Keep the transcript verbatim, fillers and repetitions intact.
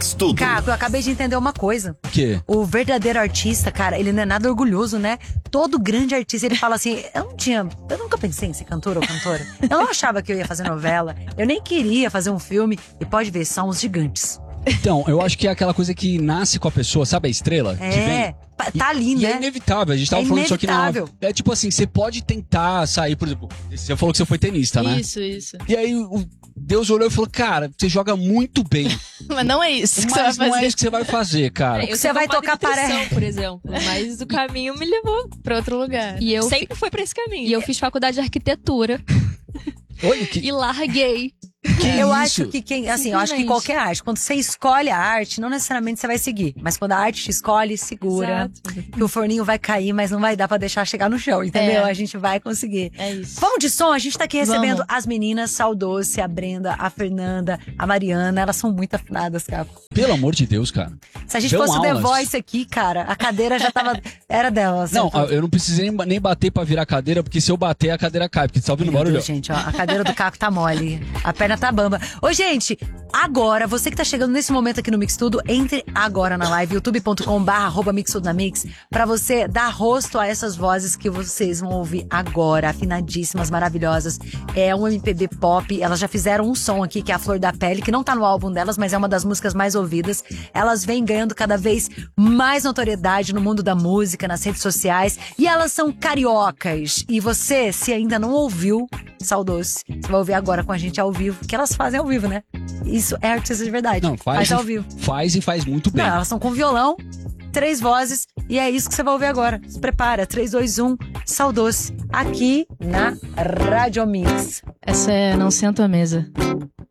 Mix Tudo. Caco, eu acabei de entender uma coisa. O quê? O verdadeiro artista, cara, ele não é nada orgulhoso, né? Todo grande artista, ele fala assim, eu não tinha, eu nunca pensei em ser cantor ou cantora. Eu não achava que eu ia fazer novela, eu nem queria fazer um filme. E pode ver, são os gigantes. Então, eu acho que é aquela coisa que nasce com a pessoa, sabe a estrela? É, que vem? tá ali, E né? é inevitável, a gente tava É falando isso aqui na... inevitável. É tipo assim, você pode tentar sair, por exemplo, você falou que você foi tenista, né? Isso, isso. E aí o Deus olhou e falou, cara, você joga muito bem. Mas não é isso que Mas você vai fazer. não é isso que você vai fazer, cara. Eu Você sou vai formada tocar em nutrição, paré. por exemplo. Mas o caminho me levou Pra outro lugar. E eu Sempre fi- foi pra esse caminho. E eu fiz faculdade de arquitetura Olha que, e larguei. que Eu isso? acho que quem, assim, eu acho que Simplesmente. qualquer arte, quando você escolhe a arte, não necessariamente você vai seguir. Mas quando a arte te escolhe, segura. Exato. Que o forninho vai cair, mas não vai dar pra deixar chegar no chão, entendeu? É. A gente vai conseguir. É isso. Vamos de som? A gente tá aqui recebendo Vamos. as meninas, Saldoce, a Brenda, a Fernanda, a Mariana. Elas são muito afinadas, cara. Pelo amor de Deus, cara. Se a gente Dão fosse o The aulas. Voice aqui, cara, a cadeira já tava... Era delas. Não, eu não precisei nem, nem bater pra virar a cadeira, porque se eu bater, a cadeira cai. Porque você tá ouvindo Meu barulho? Deus, gente, ó, a cadeira do Caco tá mole. A perna tá bamba. Ô, gente, agora, você que tá chegando nesse momento aqui no Mix Tudo, entre agora na live, youtube ponto com barra arroba Mix Tudo na Mix, pra você dar rosto a essas vozes que vocês vão ouvir agora, afinadíssimas, maravilhosas. É um M P B pop, elas já fizeram um som aqui, que é a Flor da Pele, que não tá no álbum delas, mas é uma das músicas mais ouvidas. Elas vêm ganhando cada vez mais notoriedade no mundo da música, nas redes sociais, e elas são cariocas. E você, se ainda não ouviu, Saldoce, você vai ouvir agora com a gente ao vivo, que elas fazem ao vivo, né? Isso é artista de verdade. Não, faz, ao e, vivo. faz e faz muito bem. Não, elas são com violão, três vozes, e é isso que você vai ouvir agora. Se prepara, três, dois, um, Saldoce, aqui na Rádio Mix. Essa é Não Sento à Mesa.